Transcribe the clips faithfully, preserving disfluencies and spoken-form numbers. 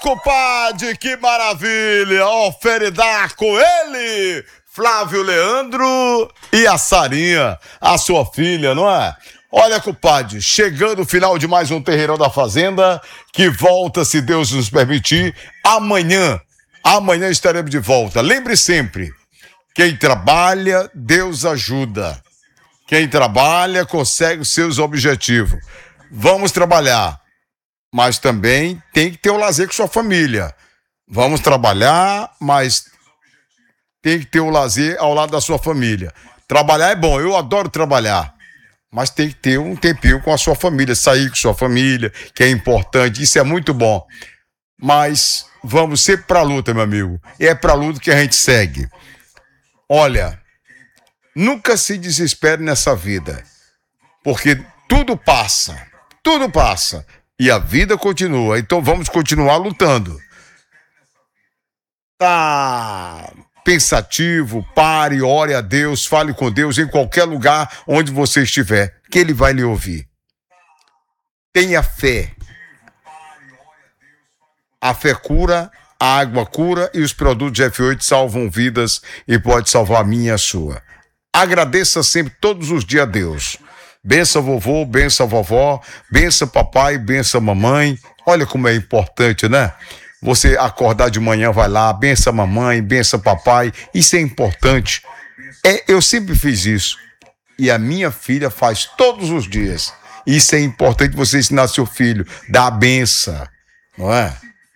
compadre, que maravilha! Ó, Feridar com ele, Flávio Leandro e a Sarinha, a sua filha, não é? Olha, compadre, chegando o final de mais um Terreirão da Fazenda, que volta, se Deus nos permitir, amanhã. Amanhã estaremos de volta. Lembre sempre, quem trabalha, Deus ajuda. Quem trabalha, consegue os seus objetivos. Vamos trabalhar, mas também tem que ter o lazer com sua família. Vamos trabalhar, mas tem que ter o lazer ao lado da sua família. Trabalhar é bom, eu adoro trabalhar. Mas tem que ter um tempinho com a sua família, sair com sua família, que é importante, isso é muito bom. Mas vamos sempre pra luta, meu amigo. E é pra luta que a gente segue. Olha, nunca se desespere nessa vida, porque tudo passa, tudo passa, e a vida continua. Então vamos continuar lutando. Tá pensativo, pare, ore a Deus, fale com Deus em qualquer lugar onde você estiver, que Ele vai lhe ouvir. Tenha fé. A fé cura, a água cura e os produtos F oito salvam vidas e pode salvar a minha e a sua. Agradeça sempre, todos os dias a Deus. Bença vovô, bença vovó, bença papai, bença mamãe. Olha como é importante, né? Você acordar de manhã, vai lá, bença mamãe, bença papai, isso é importante. É, eu sempre fiz isso. E a minha filha faz todos os dias. Isso é importante, você ensinar seu filho, dar a benção, não é?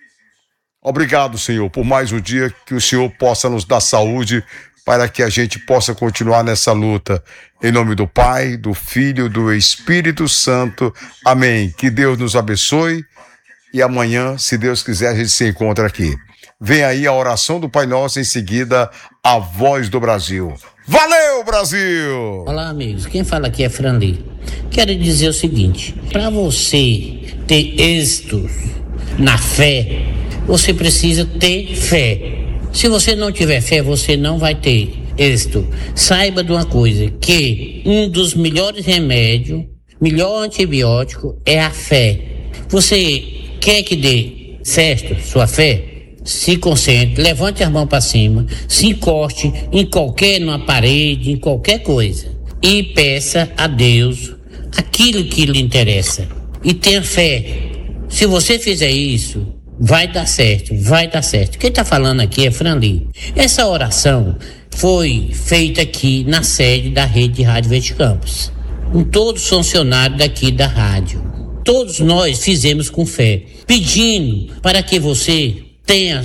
Obrigado, Senhor, por mais um dia que o Senhor possa nos dar saúde para que a gente possa continuar nessa luta. Em nome do Pai, do Filho, do Espírito Santo. Amém. Que Deus nos abençoe. E amanhã, se Deus quiser, a gente se encontra aqui. Vem aí a oração do Pai Nosso, em seguida, a voz do Brasil. Valeu, Brasil! Olá, amigos. Quem fala aqui é Franli. Quero dizer o seguinte: para você ter êxito na fé, você precisa ter fé. Se você não tiver fé, você não vai ter êxito. Saiba de uma coisa, que um dos melhores remédios, melhor antibiótico é a fé. Você quer que dê certo sua fé? Se concentre, levante as mãos para cima, se encoste em qualquer, numa parede, em qualquer coisa, e peça a Deus aquilo que lhe interessa. E tenha fé. Se você fizer isso, vai dar certo, vai dar certo. Quem está falando aqui é Franli. Essa oração foi feita aqui na sede da Rede de Rádio Verde Campos, com todos os funcionários daqui da rádio. Todos nós fizemos com fé, pedindo para que você tenha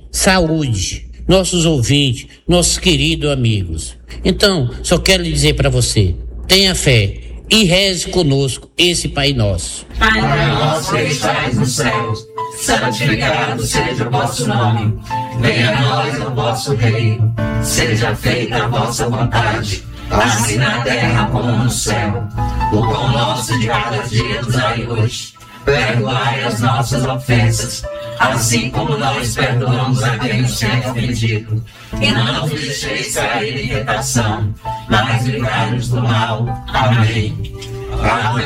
saúde, nossos ouvintes, nossos queridos amigos. Então, só quero lhe dizer para você, tenha fé e reze conosco esse Pai Nosso. Pai nosso que estais nos céus, santificado seja o vosso nome. Venha a nós o vosso reino, seja feita a vossa vontade, assim na terra como no céu. O pão nosso de cada dia nos dai hoje. Perdoai as nossas ofensas, assim como nós perdoamos a quem nos tem ofendido. E não nos deixeis cair em tentação, mas livrai-nos do mal. Amém. Amém.